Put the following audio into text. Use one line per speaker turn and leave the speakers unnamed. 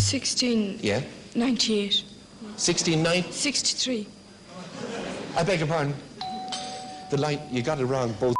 Yeah?
1698.
1690?
63.
I beg your pardon. The line, you got it wrong, both